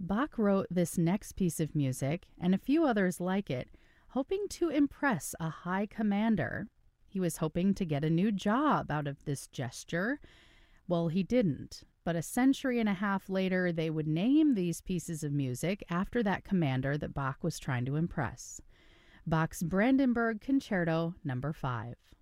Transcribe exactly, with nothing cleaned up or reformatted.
Bach wrote this next piece of music and a few others like it, hoping to impress a high commander. He was hoping to get a new job out of this gesture. Well, he didn't, but a century and a half later, they would name these pieces of music after that commander that Bach was trying to impress. Bach's Brandenburg Concerto number five.